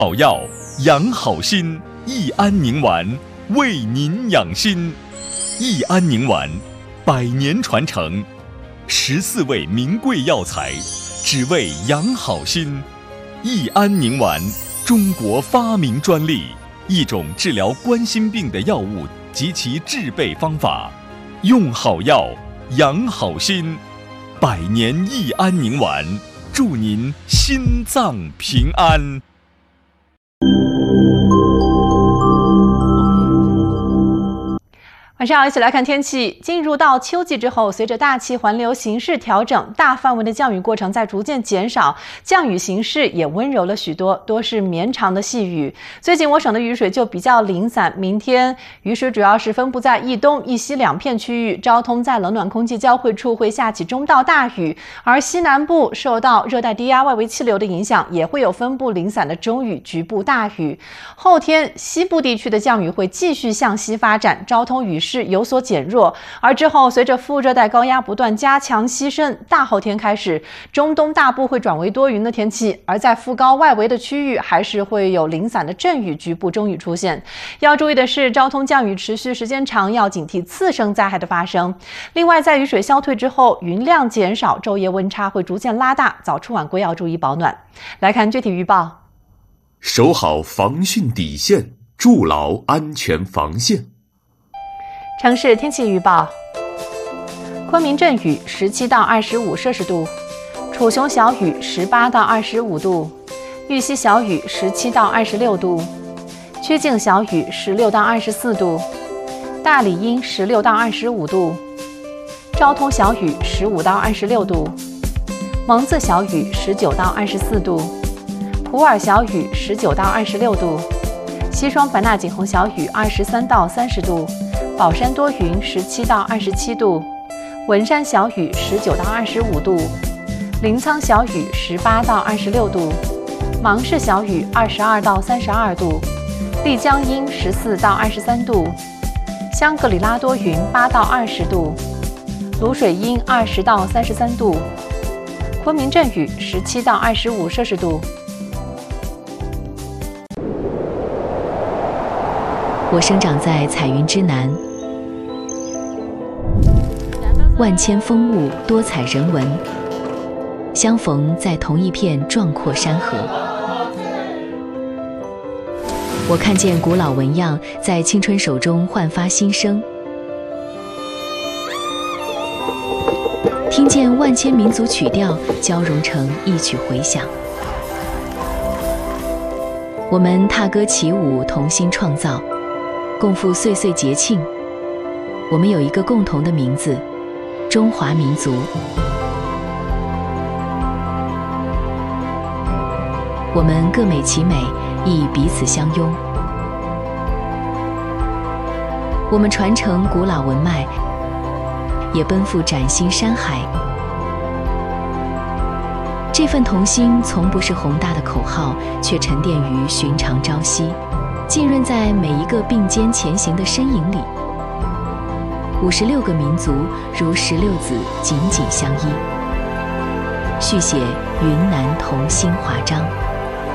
好药养好心，益安宁丸为您养心。益安宁丸100年传承，14味名贵药材，只为养好心。益安宁丸，中国发明专利，一种治疗冠心病的药物及其制备方法。用好药，养好心。100年益安宁丸，祝您心脏平安。 晚上好，一起来看天气。进入到秋季之后，随着大气环流形势调整，大范围的降雨过程在逐渐减少，降雨形势也温柔了许多，多是绵长的细雨。最近我省的雨水就比较零散，明天雨水主要是分布在以东、以西2片区域，昭通在冷暖空气交汇处会下起中到大雨，而西南部受到热带低压外围气流的影响，也会有分布零散的中雨、局部大雨。后天西部地区的降雨会继续向西发展，昭通雨势有所减弱，而之后随着副热带高压不断加强西伸，大后天开始，中东大部会转为多云的天气，而在副高外围的区域还是会有零散的阵雨、局部中雨出现。要注意的是，昭通降雨持续时间长，要警惕次生灾害的发生。另外，在雨水消退之后，云量减少，昼夜温差会逐渐拉大，早出晚归要注意保暖。来看具体预报， 守好防汛底线，筑牢安全防线。 城市天气预报：昆明阵雨17到25摄氏度，楚雄小雨18到25度，玉溪小雨17到26度，曲靖小雨16到24度，大理阴16到25度，昭通小雨15到26度，蒙自小雨19到24度，普洱小雨19到26度，西双版纳景洪小雨23到30度，宝山多云17到27度，文山小雨19到25度，临沧小雨18到26度，芒市小雨22到32度，丽江阴14到23度，香格里拉多云8到20度，卤水阴20到33度，昆明阵雨17到25摄氏度。 我生长在彩云之南，万千风物，多彩人文，相逢在同一片壮阔山河。我看见古老纹样在青春手中焕发新生，听见万千民族曲调交融成一曲回响。我们踏歌起舞，同心创造，共赴岁岁节庆。我们有一个共同的名字，中华民族。我们各美其美，亦彼此相拥。我们传承古老文脉，也奔赴崭新山海。这份同心从不是宏大的口号，却沉淀于寻常朝夕，浸润在每一个并肩前行的身影里。56个民族如16子紧紧相依，续写云南同心华章。